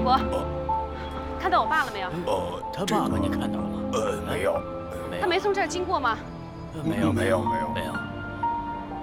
国，看到我爸了没有？ 他爸爸你看到了吗？ 没有。 他没从这儿经过吗？ 没有。